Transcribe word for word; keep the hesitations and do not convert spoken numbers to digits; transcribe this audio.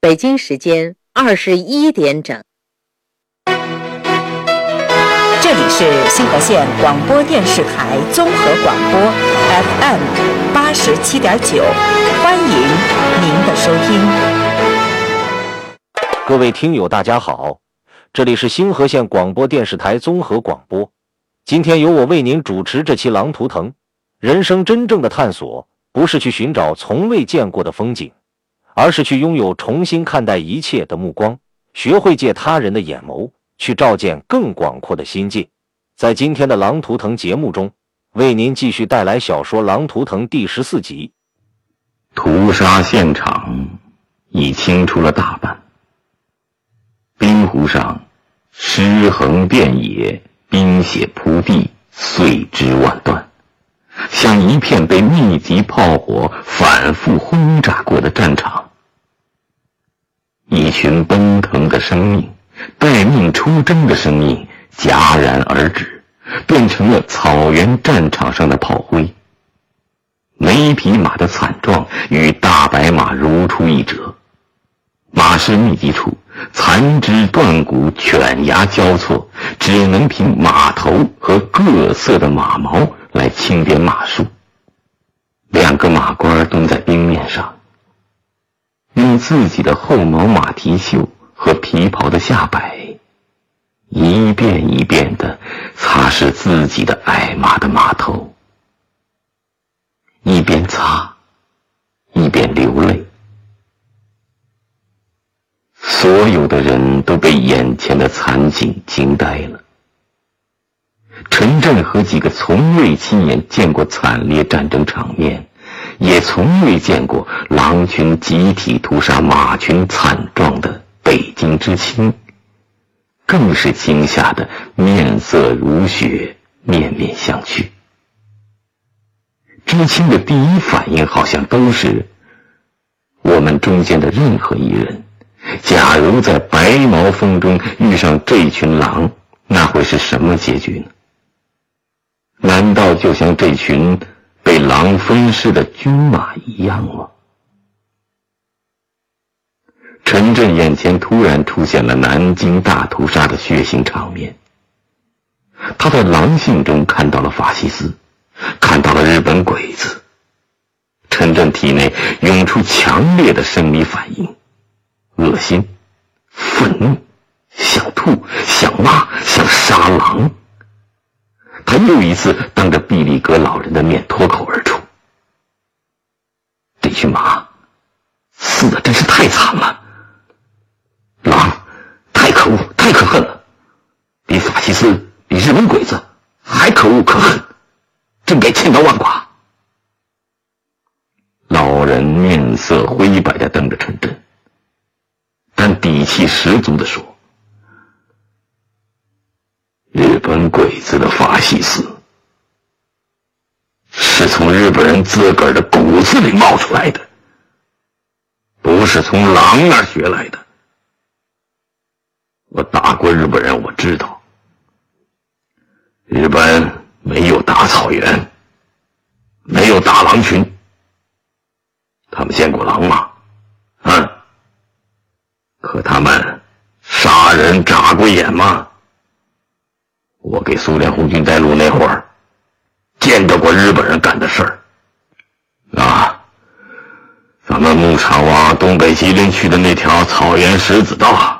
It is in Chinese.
北京时间二十一点整。 这里是新河县广播电视台综合广播 F M 八十七点九，欢迎您的收听。 各位听友大家好，这里是新河县广播电视台综合广播。今天由我为您主持这期《狼图腾》。人生真正的探索，不是去寻找从未见过的风景，而是去拥有重新看待一切的目光，学会借他人的眼眸，去照见更广阔的心界。在今天的《狼图腾》节目中，为您继续带来小说《狼图腾》第十四集。 屠杀现场已清除了大半，冰湖上尸横遍野，冰血铺地，碎肢万段，像一片被密集炮火反复轰炸过的战场。一群奔腾的生命，待命出征的生命戛然而止，变成了草原战场上的炮灰。每匹马的惨状与大白马如出一辙，马尸密集处残肢断骨，犬牙交错，只能凭马头和各色的马毛来清点马数。两个马官蹲在冰面上，用自己的厚毛马蹄袖和皮袍的下摆一遍一遍地擦拭自己的矮马的马头，一边擦一边流泪。所有的人都被眼前的惨景惊呆了。陈震和几个从未亲眼见过惨烈战争场面，也从未见过狼群集体屠杀马群惨状的北京知青，更是惊吓得面色如雪，面面相觑。知青的第一反应好像都是，我们中间的任何一人，假如在白毛峰中遇上这群狼，那会是什么结局呢？难道就像这群被狼分尸的军马一样吗？陈震眼前突然出现了南京大屠杀的血腥场面，他在狼性中看到了法西斯，看到了日本鬼子。陈震体内涌出强烈的生理反应，恶心、愤怒、想吐、想骂、想杀狼。他又一次当着毕利格老人的面脱口而出：这群马死的真是太惨了，狼太可恶，太可恨了，比法西斯，比日本鬼子还可恶可恨，真该千刀万剐。老人面色灰白地瞪着陈震，但底气十足地说：日本鬼子的法西斯是从日本人自个儿的骨子里冒出来的，不是从狼那儿学来的。我打过日本人，我知道日本没有大草原，没有大狼群。他们见过狼吗？嗯。可他们杀人眨过眼吗？我给苏联红军带路那会儿，见到过日本人干的事儿。啊，咱们牧场往东北吉林去的那条草原石子道，